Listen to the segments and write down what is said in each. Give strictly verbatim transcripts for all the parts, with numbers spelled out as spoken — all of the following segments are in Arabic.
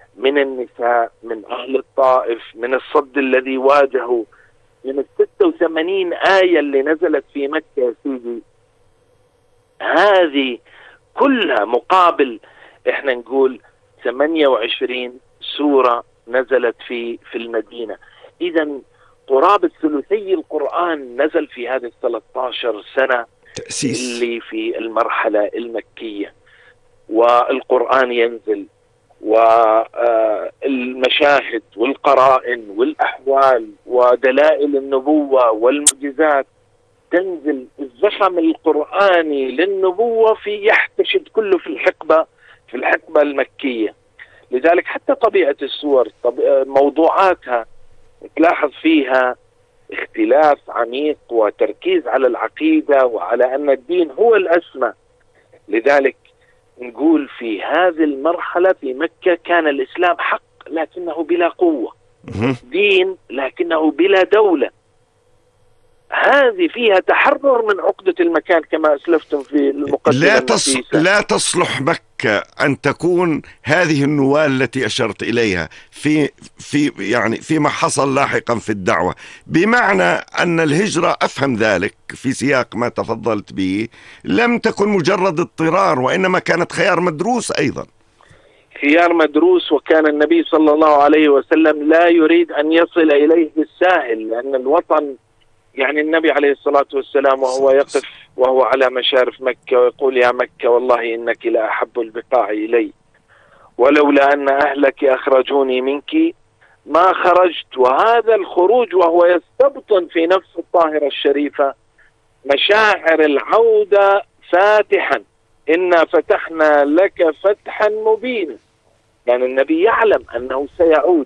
من النساء، من أهل الطائف، من الصد الذي واجهوا، من الستة وثمانين آية اللي نزلت في مكة يا سيدي، هذه كلها مقابل احنا نقول ثمانية وعشرين سورة نزلت في في المدينة. إذا قرابة ثلثي القرآن نزل في هذه الثلاث عشرة سنة تأسيس اللي في المرحلة المكية. والقرآن ينزل، والمشاهد والقرائن والأحوال ودلائل النبوة والمعجزات تنزل. الزخم القرآني للنبوة في يحتشد كله في الحقبة في الحقبة المكية. لذلك حتى طبيعة السور، موضوعاتها تلاحظ فيها اختلاف عميق وتركيز على العقيدة وعلى أن الدين هو الأسمى. لذلك نقول في هذه المرحلة في مكة كان الإسلام حق لكنه بلا قوة، دين لكنه بلا دولة. هذه فيها تحرر من عقدة المكان كما أسلفتم في المقدمة. لا, تص... لا تصلح مكة أن تكون هذه النواة التي أشرت إليها في في يعني فيما حصل لاحقا في الدعوة، بمعنى أن الهجرة، أفهم ذلك في سياق ما تفضلت به، لم تكن مجرد اضطرار وإنما كانت خيار مدروس أيضا. خيار مدروس، وكان النبي صلى الله عليه وسلم لا يريد أن يصل إليه بالساهل، لأن الوطن يعني النبي عليه الصلاة والسلام وهو يقف وهو على مشارف مكة ويقول يا مكة والله إنك لأحب البقاع إلي، ولولا أن أهلك أخرجوني منك ما خرجت. وهذا الخروج وهو يستبطن في نفس الطاهرة الشريفة مشاعر العودة فاتحا، إنا فتحنا لك فتحا مبينا. يعني النبي يعلم أنه سيعود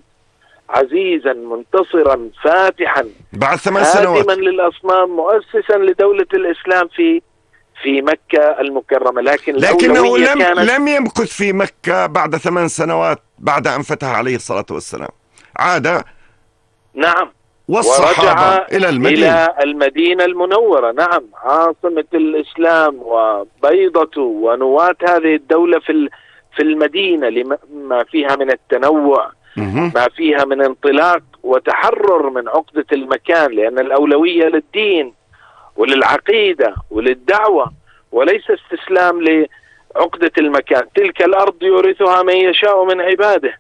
عزيزا منتصرا فاتحا بعد ثمان سنوات، هادما للأصنام، مؤسسا لدولة الإسلام في في مكة المكرمة. لكن لكنه لم, كانت لم يمكث في مكة بعد ثمان سنوات بعد أن فتح عليه الصلاة والسلام، عاد نعم والصحابة إلى المدينة إلى المدينة المنورة، نعم عاصمة الإسلام وبيضة ونواة هذه الدولة في في المدينة، لما فيها من التنوع، ما فيها من انطلاق وتحرر من عقدة المكان، لأن الأولوية للدين وللعقيدة وللدعوة وليس استسلام لعقدة المكان. تلك الأرض يورثها من يشاء من عباده.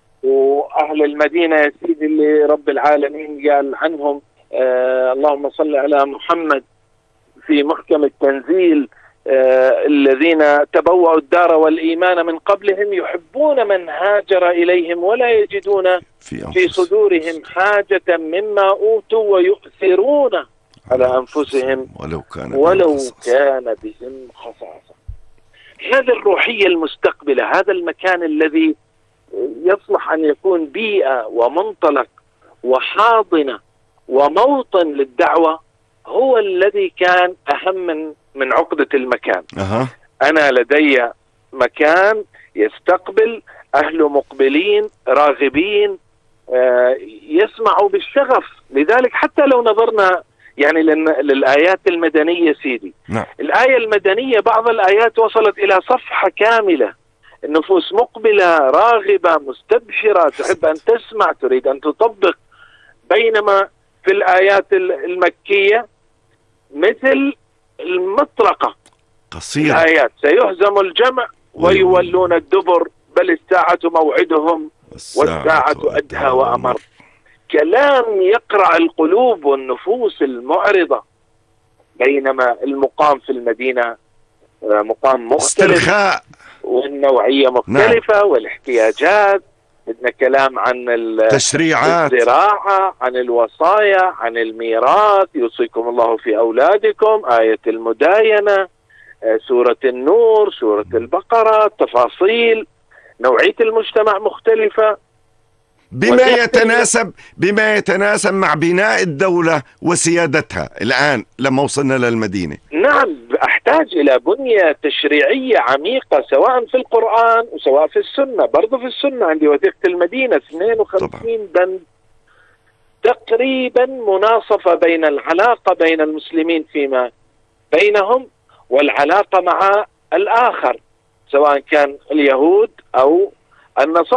وأهل المدينة يا سيدي اللي رب العالمين قال عنهم آه اللهم صل على محمد في محكم التنزيل آه الذين تبوأوا الدار والإيمان من قبلهم يحبون من هاجر إليهم ولا يجدون في, في صدورهم حاجة مما أوتوا ويؤثرون على أنفسهم ولو كان, ولو كان بهم خصاصة. هذه الروحية المستقبلة، هذا المكان الذي يصلح أن يكون بيئة ومنطلق وحاضنة وموطن للدعوة، هو الذي كان أهم من من عقدة المكان. أه. أنا لدي مكان يستقبل أهله مقبلين راغبين آه يسمعوا بالشغف. لذلك حتى لو نظرنا يعني للآيات المدنية سيدي، نعم. الآية المدنية بعض الآيات وصلت إلى صفحة كاملة، النفوس مقبلة راغبة مستبشرة تحب أن تسمع تريد أن تطبق. بينما في الآيات المكية مثل المطرقة قصيرة، الآيات سيهزم الجمع ويولون الدبر بل الساعة موعدهم والساعة أدهى وأمر. كلام يقرع القلوب والنفوس المعرضة. بينما المقام في المدينة مقام مختلف، استرخاء، والنوعية مختلفة. نعم. والاحتياجات، بدنا كلام عن التشريعات، الزراعة، عن الوصايا، عن الميراث، يوصيكم الله في أولادكم، آية المداينة، سورة النور، سورة البقرة، تفاصيل. نوعية المجتمع مختلفة بما يتناسب بما يتناسب مع بناء الدولة وسيادتها. الآن لما وصلنا للمدينة، نعم أحتاج إلى بنية تشريعية عميقة سواء في القرآن وسواء في السنة. برضو في السنة عندي وثيقة المدينة اثنين وخمسين بند تقريبا مناصفة بين العلاقة بين المسلمين فيما بينهم والعلاقة مع الآخر سواء كان اليهود أو النصارى.